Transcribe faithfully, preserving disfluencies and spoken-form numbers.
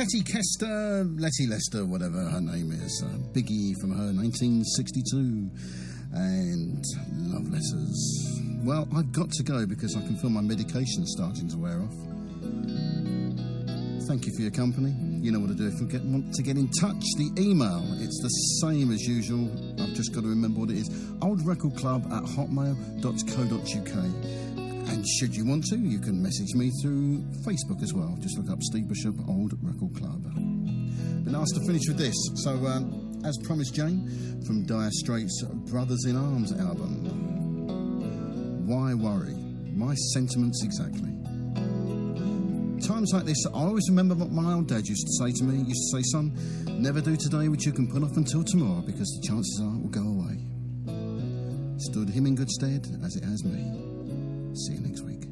Ketty Kester, Letty Lester, whatever her name is. Uh, Biggie from her nineteen sixty-two. And love letters. Well, I've got to go because I can feel my medication starting to wear off. Thank you for your company. You know what to do if you get, want to get in touch. The email, it's the same as usual. I've just got to remember what it is. old record club at hotmail dot co dot uk. And should you want to, you can message me through Facebook as well. Just look up Steve Bishop, Old Record Club. Been asked to finish with this. So, um, as promised, Jane, from Dire Straits' Brothers in Arms album. Why worry? My sentiments exactly. Times like this, I always remember what my old dad used to say to me. He used to say, son, never do today what you can put off until tomorrow, because the chances are it will go away. Stood him in good stead, as it has me. See you next week.